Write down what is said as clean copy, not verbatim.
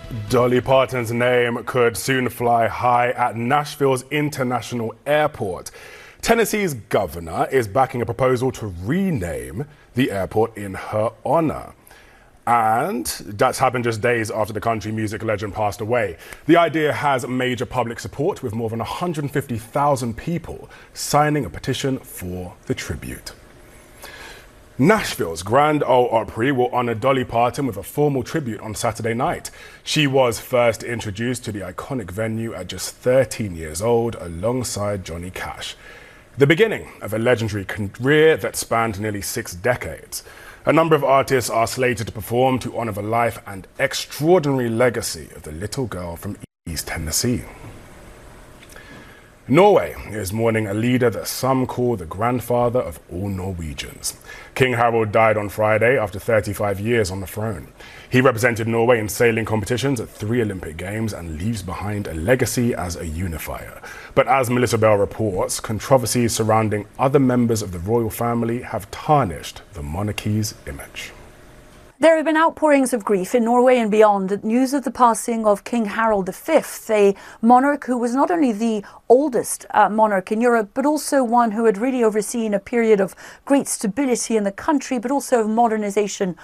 Dolly Parton's name could soon fly high at Nashville's International Airport. Tennessee's governor is backing a proposal to rename the airport in her honor. And that's happened just days after the country music legend passed away. The idea has major public support, with more than 150,000 people signing a petition for the tribute. Nashville's Grand Ole Opry will honor Dolly Parton with a formal tribute on Saturday night. She was first introduced to the iconic venue at just 13 years old alongside Johnny Cash. The beginning of a legendary career that spanned nearly 6 decades. A number of artists are slated to perform to honor the life and extraordinary legacy of the little girl from East Tennessee. Norway is mourning a leader that some call the grandfather of all Norwegians. King Harald died on Friday after 35 years on the throne. He represented Norway in sailing competitions at 3 Olympic Games and leaves behind a legacy as a unifier. But as Melissa Bell reports, controversies surrounding other members of the royal family have tarnished the monarchy's image. There have been outpourings of grief in Norway and beyond at news of the passing of King Harald V, a monarch who was not only the oldest monarch in Europe, but also one who had really overseen a period of great stability in the country, but also of modernization